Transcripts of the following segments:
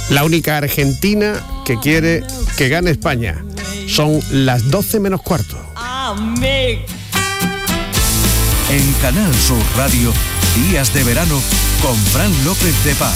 la única argentina que quiere que gane España. Son las 12 menos cuarto. En Canal Sur Radio, Días de Verano con Fran López de Paz.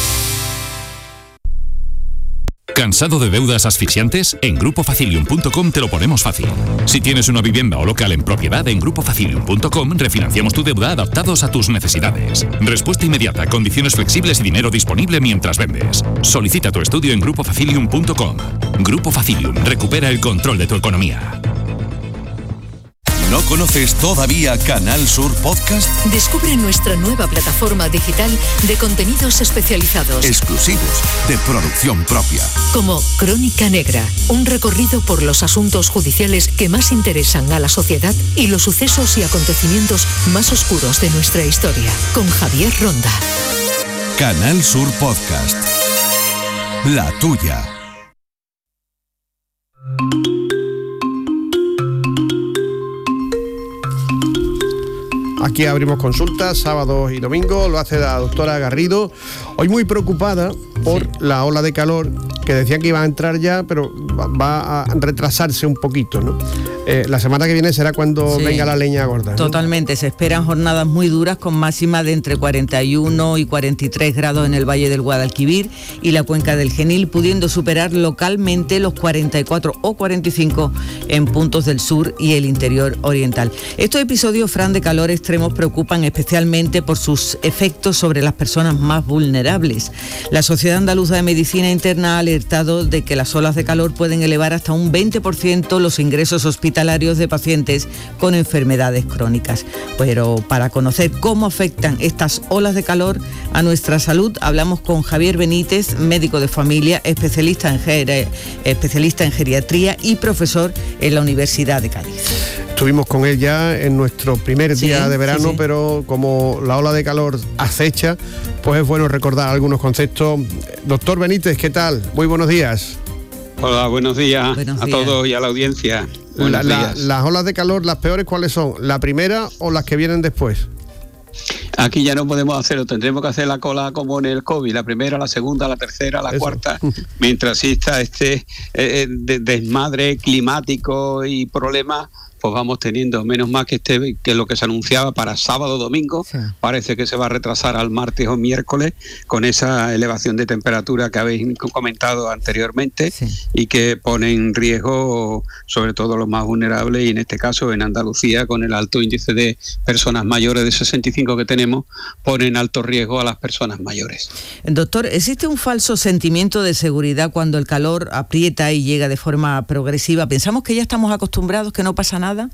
¿Cansado de deudas asfixiantes? En GrupoFacilium.com te lo ponemos fácil. Si tienes una vivienda o local en propiedad, en GrupoFacilium.com refinanciamos tu deuda adaptados a tus necesidades. Respuesta inmediata, condiciones flexibles y dinero disponible mientras vendes. Solicita tu estudio en GrupoFacilium.com. Grupo Facilium, recupera el control de tu economía. ¿No conoces todavía Canal Sur Podcast? Descubre nuestra nueva plataforma digital de contenidos especializados. Exclusivos, de producción propia. Como Crónica Negra, un recorrido por los asuntos judiciales que más interesan a la sociedad y los sucesos y acontecimientos más oscuros de nuestra historia. Con Javier Ronda. Canal Sur Podcast. La tuya. Aquí abrimos consultas sábados y domingos, lo hace la doctora Garrido, hoy muy preocupada por la ola de calor, que decían que iba a entrar ya, pero va a retrasarse un poquito, ¿no? La semana que viene será cuando venga la leña gorda, ¿no? Totalmente, se esperan jornadas muy duras con máxima de entre 41 y 43 grados en el Valle del Guadalquivir y la cuenca del Genil, pudiendo superar localmente los 44 o 45 en puntos del sur y el interior oriental. Estos episodios, Fran, de calor extremos preocupan especialmente por sus efectos sobre las personas más vulnerables. La Sociedad Andaluza de Medicina Interna ha alertado de que las olas de calor pueden elevar hasta un 20% los ingresos hospitalarios de pacientes con enfermedades crónicas. Pero para conocer cómo afectan estas olas de calor a nuestra salud, hablamos con Javier Benítez, médico de familia, especialista en geriatría y profesor en la Universidad de Cádiz. Estuvimos con él ya en nuestro primer día de verano, pero como la ola de calor acecha, pues es bueno recordar algunos conceptos. Doctor Benítez, ¿qué tal? Muy buenos días. Hola, buenos días a todos y a la audiencia. Las olas de calor, las peores, ¿cuáles son? ¿La primera o las que vienen después? Aquí ya no podemos hacerlo, tendremos que hacer la cola como en el COVID, la primera, la segunda, la tercera, la cuarta, mientras exista este desmadre climático y problemas, pues vamos teniendo, menos mal que lo que se anunciaba para sábado o domingo, parece que se va a retrasar al martes o miércoles con esa elevación de temperatura que habéis comentado anteriormente y que pone en riesgo sobre todo los más vulnerables, y en este caso en Andalucía, con el alto índice de personas mayores de 65 que tenemos, pone en alto riesgo a las personas mayores. Doctor, ¿existe un falso sentimiento de seguridad cuando el calor aprieta y llega de forma progresiva? ¿Pensamos que ya estamos acostumbrados, que no pasa nada?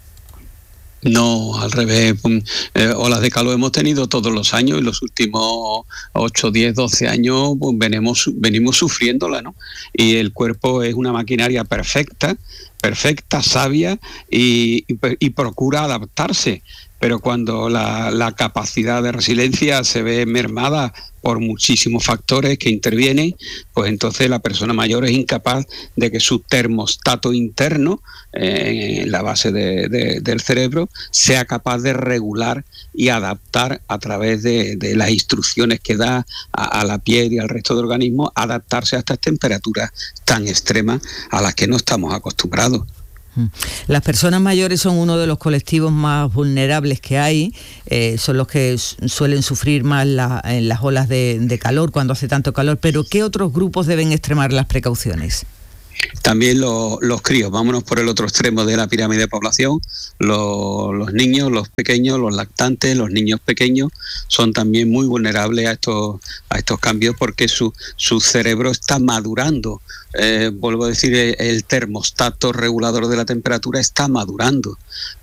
No, al revés. Olas de calor hemos tenido todos los años y los últimos 8, 10, 12 años pues, venimos sufriéndola, ¿no? Y el cuerpo es una maquinaria perfecta, sabia y procura adaptarse. Pero cuando la capacidad de resiliencia se ve mermada por muchísimos factores que intervienen, pues entonces la persona mayor es incapaz de que su termostato interno, en la base del cerebro, sea capaz de regular y adaptar a través de las instrucciones que da a la piel y al resto del organismo, adaptarse a estas temperaturas tan extremas a las que no estamos acostumbrados. Las personas mayores son uno de los colectivos más vulnerables que hay, son los que suelen sufrir más en las olas de calor, cuando hace tanto calor, pero ¿qué otros grupos deben extremar las precauciones? También los críos, vámonos por el otro extremo de la pirámide de población, los niños, los pequeños, los lactantes, los niños pequeños son también muy vulnerables a estos cambios porque su cerebro está madurando. Vuelvo a decir, el termostato regulador de la temperatura está madurando.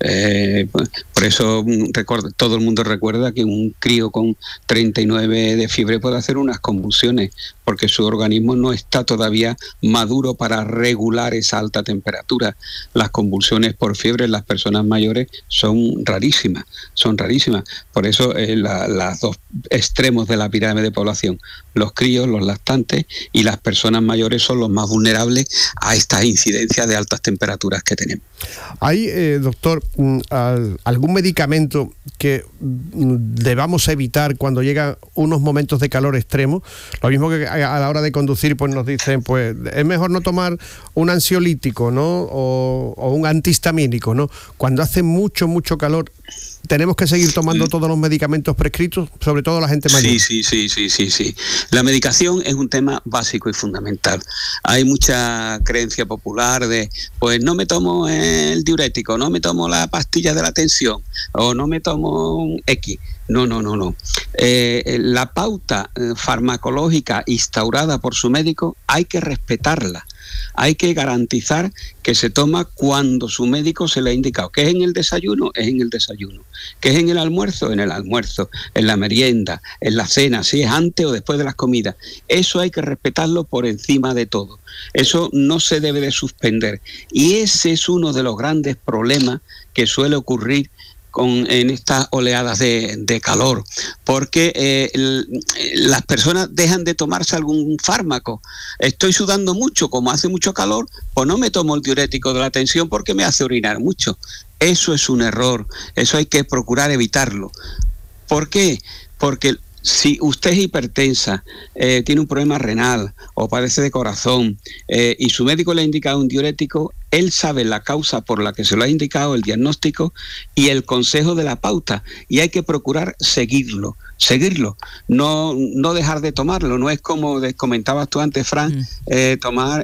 Por eso todo el mundo recuerda que un crío con 39 de fiebre puede hacer unas convulsiones porque su organismo no está todavía maduro para para regular esa alta temperatura. Las convulsiones por fiebre en las personas mayores son rarísimas. Por eso los dos extremos de la pirámide de población, los críos, los lactantes y las personas mayores son los más vulnerables a estas incidencias de altas temperaturas que tenemos. ¿Hay, doctor, algún medicamento que debamos evitar cuando llegan unos momentos de calor extremo? Lo mismo que a la hora de conducir, pues nos dicen, pues es mejor no tomar un ansiolítico, ¿no? O un antihistamínico, ¿no? Cuando hace mucho calor, ¿tenemos que seguir tomando todos los medicamentos prescritos, sobre todo la gente mayor? Sí. La medicación es un tema básico y fundamental. Hay mucha creencia popular de, pues no me tomo el diurético, no me tomo la pastilla de la tensión, o no me tomo X. No. La pauta farmacológica instaurada por su médico hay que respetarla. Hay que garantizar que se toma cuando su médico se le ha indicado. ¿Que es en el desayuno? Es en el desayuno. ¿Que es en el almuerzo? En el almuerzo. En la merienda, en la cena, si es antes o después de las comidas. Eso hay que respetarlo por encima de todo. Eso no se debe de suspender. Y ese es uno de los grandes problemas que suele ocurrir en estas oleadas de calor, porque las personas dejan de tomarse algún fármaco. Estoy sudando mucho, como hace mucho calor, pues no me tomo el diurético de la tensión porque me hace orinar mucho. Eso es un error, eso hay que procurar evitarlo. ¿Por qué? Porque si usted es hipertensa, tiene un problema renal o padece de corazón y su médico le ha indicado un diurético, él sabe la causa por la que se lo ha indicado, el diagnóstico y el consejo de la pauta, y hay que procurar seguirlo, no dejar de tomarlo. No es como comentabas tú antes, Fran, tomar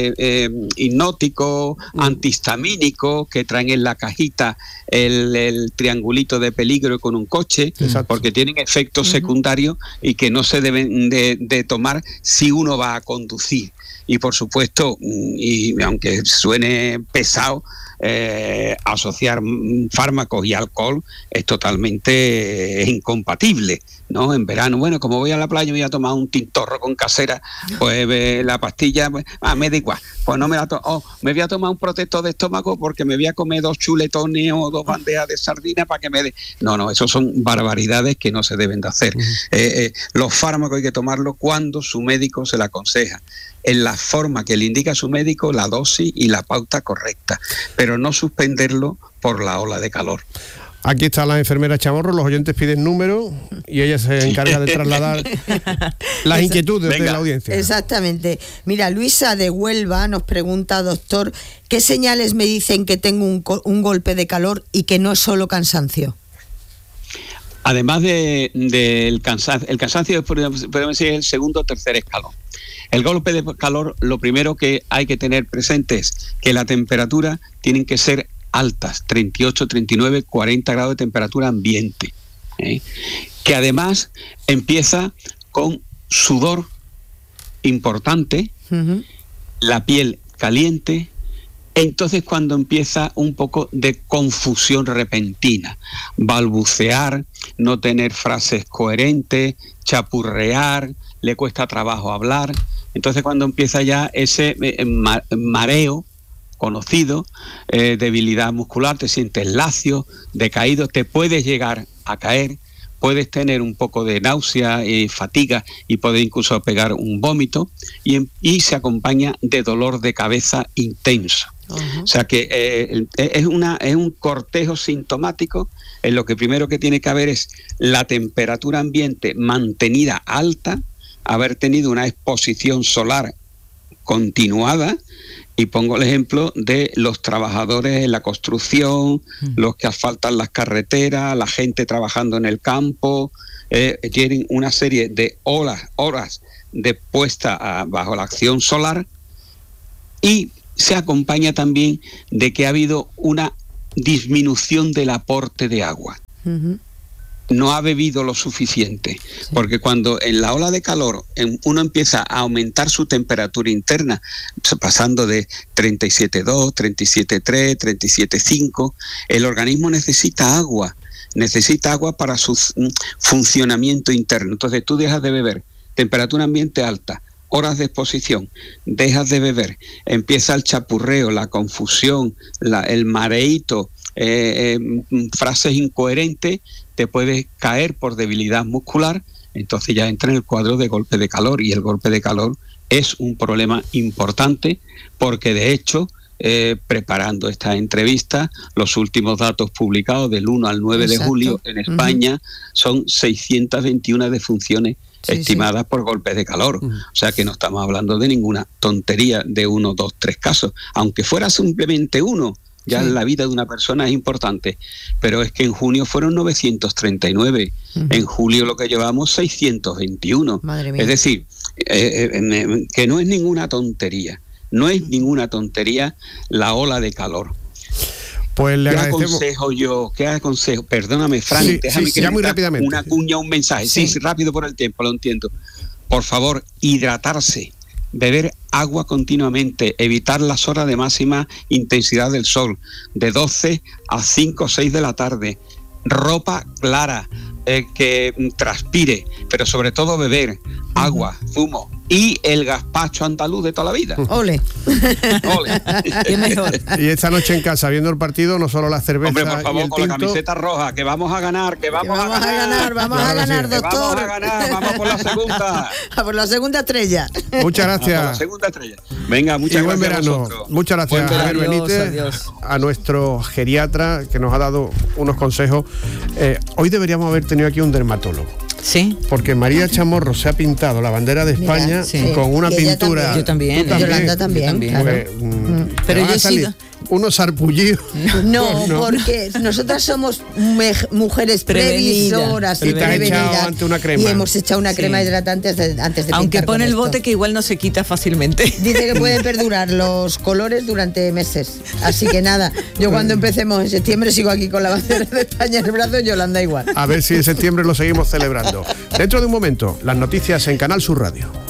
hipnótico, antihistamínico, que traen en la cajita el triangulito de peligro con un coche. Exacto. Porque tienen efectos secundarios y que no se deben de tomar si uno va a conducir. Y por supuesto, y aunque suene pesado, asociar fármacos y alcohol es totalmente incompatible, ¿no? En verano, bueno, como voy a la playa voy a tomar un tintorro con casera, pues la pastilla, me da igual, pues no me la tomo, me voy a tomar un protector de estómago porque me voy a comer 2 chuletones o 2 bandejas de sardina para que me dé. No, eso son barbaridades que no se deben de hacer. Los fármacos hay que tomarlos cuando su médico se le aconseja, en la forma que le indica su médico, la dosis y la pauta correcta, pero no suspenderlo por la ola de calor. Aquí está la enfermera Chamorro, los oyentes piden número y ella se encarga de trasladar las inquietudes de la audiencia. Exactamente. Mira, Luisa de Huelva nos pregunta, doctor, ¿qué señales me dicen que tengo un golpe de calor y que no es solo cansancio? Además del cansancio, el cansancio podemos decir el segundo o tercer escalón. El golpe de calor, lo primero que hay que tener presente es que la temperatura tienen que ser altas, 38, 39, 40 grados de temperatura ambiente, que además empieza con sudor importante, la piel caliente. Entonces cuando empieza un poco de confusión repentina, balbucear, no tener frases coherentes, chapurrear, le cuesta trabajo hablar. Entonces cuando empieza ya ese mareo conocido, debilidad muscular, te sientes lacio, decaído, te puedes llegar a caer, puedes tener un poco de náusea y fatiga y puedes incluso pegar un vómito y se acompaña de dolor de cabeza intenso. O sea que es un cortejo sintomático en lo que primero que tiene que haber es la temperatura ambiente mantenida alta, haber tenido una exposición solar continuada, y pongo el ejemplo de los trabajadores en la construcción, los que asfaltan las carreteras, la gente trabajando en el campo, tienen una serie de horas de puesta bajo la acción solar, y se acompaña también de que ha habido una disminución del aporte de agua. No ha bebido lo suficiente, porque cuando en la ola de calor uno empieza a aumentar su temperatura interna, pasando de 37,2, 37,3, 37,5, el organismo necesita agua para su funcionamiento interno. Entonces tú dejas de beber, temperatura ambiente alta, horas de exposición, dejas de beber, empieza el chapurreo, la confusión, el mareíto, frases incoherentes, te puedes caer por debilidad muscular, entonces ya entra en el cuadro de golpe de calor, y el golpe de calor es un problema importante porque de hecho, preparando esta entrevista, los últimos datos publicados del 1 al 9 de julio en España son 621 defunciones estimadas por golpes de calor. O sea que no estamos hablando de ninguna tontería de 1, 2, 3 casos. Aunque fuera simplemente uno, ya en la vida de una persona es importante. Pero es que en junio fueron 939. En julio lo que llevamos 621. Madre mía. Es decir, que no es ninguna tontería. No es ninguna tontería la ola de calor. Pues le agradecemos. ¿Qué aconsejo? Perdóname, Frank, déjame que ya muy rápidamente. Una cuña, un mensaje. Sí, rápido por el tiempo, lo entiendo. Por favor, hidratarse, beber agua continuamente, evitar las horas de máxima intensidad del sol, de 12 a 5 o 6 de la tarde, ropa clara, que transpire, pero sobre todo beber agua, zumo y el gazpacho andaluz de toda la vida. ¡Ole! ¡Ole! ¡Qué mejor! Y esta noche en casa, viendo el partido, no solo la cerveza. Hombre, por favor, y el con tinto, la camiseta roja, que vamos a ganar, vamos a ganar, doctor. Vamos a ganar, vamos por la segunda. A por la segunda estrella. Muchas gracias. A por la segunda estrella. Venga, muchas buen gracias verano. a vosotros. Muchas gracias, Javier Benítez, adiós. a nuestro geriatra que nos ha dado unos consejos. Hoy deberíamos haber tenido aquí un dermatólogo. Sí. Porque María Chamorro se ha pintado la bandera de España con una pintura. Yo también. Yolanda también. Pues, pero yo he sido unos sarpullidos. No, porque nosotras somos mujeres previsoras y prevenidas. Ante una crema. Y hemos echado una crema hidratante antes de aunque pintar pone el esto. bote que igual no se quita fácilmente. Dice que pueden perdurar los colores durante meses. Así que nada, yo cuando empecemos en septiembre sigo aquí con la bandera de España en el brazo, Yolanda igual. A ver si en septiembre lo seguimos celebrando. Dentro de un momento, las noticias en Canal Sur Radio.